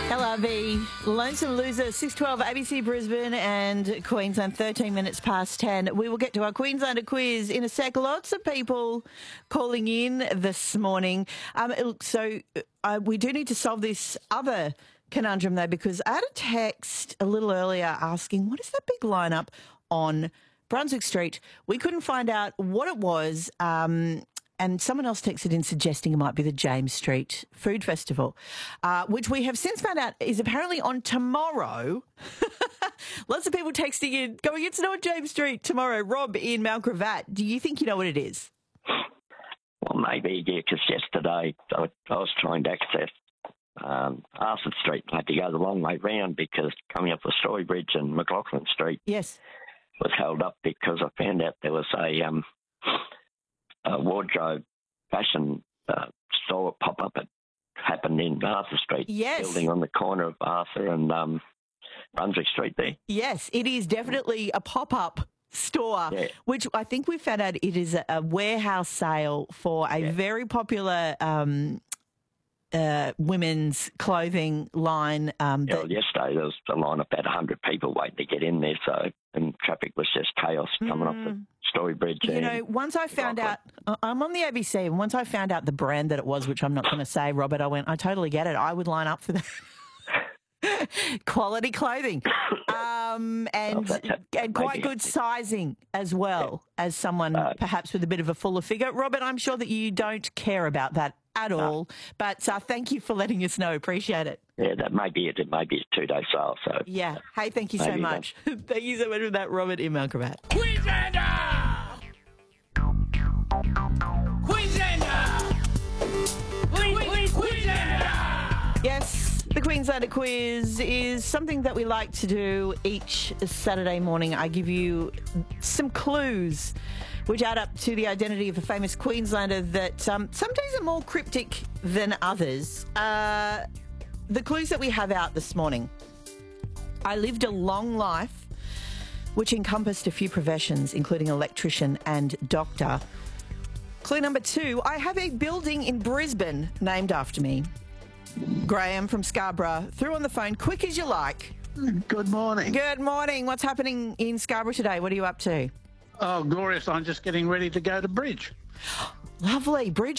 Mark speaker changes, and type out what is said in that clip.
Speaker 1: LRV, Lonesome Loser, 612 ABC Brisbane and Queensland, 13 minutes past 10. We will get to our Queenslander quiz in a sec. Lots of people calling in this morning. We do need to solve this other conundrum, though, because I had a text a little earlier asking, what is that big lineup on Brunswick Street? We couldn't find out what it was. And someone else texted in suggesting it might be the James Street Food Festival, which we have since found out is apparently on tomorrow. Lots of people texting in, going, it's not James Street tomorrow. Rob in Mount Gravatt, do you think you know what it is?
Speaker 2: Well, maybe, yeah, because yesterday I was trying to access Arthur Street. I had to go the long way round because coming up the Story Bridge and McLaughlin Street
Speaker 1: Yes.
Speaker 2: was held up because I found out there was a wardrobe fashion store pop-up. It happened in Arthur Street.
Speaker 1: Yes.
Speaker 2: Building on the corner of Arthur and Brunswick Street there.
Speaker 1: Yes, it is definitely a pop-up store,
Speaker 2: Yeah.
Speaker 1: which I think we found out it is a warehouse sale for a very popular women's clothing line.
Speaker 2: Well, yesterday there was a line of about 100 people waiting to get in there, and traffic was just chaos coming off the Story Bridge.
Speaker 1: You know, once I found out, I'm on the ABC, and once I found out the brand that it was, which I'm not going to say, Robert, I went, I totally get it. I would line up for that. Quality clothing. And quite good sizing as well as someone perhaps with a bit of a fuller figure. Robert, I'm sure that you don't care about that at all, but thank you for letting us know. Appreciate it.
Speaker 2: Yeah, that may be it. It may be a 2-day sale. So
Speaker 1: yeah. Hey, thank you so much. Thank you so much for that, Robert in Mount Gravatt.
Speaker 3: Queenslander! Queenslander! Queenslander!
Speaker 1: Yes, the Queenslander quiz is something that we like to do each Saturday morning. I give you some clues which add up to the identity of a famous Queenslander that some days are more cryptic than others. The clues that we have out this morning. I lived a long life which encompassed a few professions, including electrician and doctor. Clue number 2, I have a building in Brisbane named after me. Graham from Scarborough, through on the phone, quick as you like.
Speaker 4: Good morning.
Speaker 1: Good morning. What's happening in Scarborough today? What are you up to?
Speaker 4: Oh, glorious. I'm just getting ready to go to bridge.
Speaker 1: Lovely. Bridge.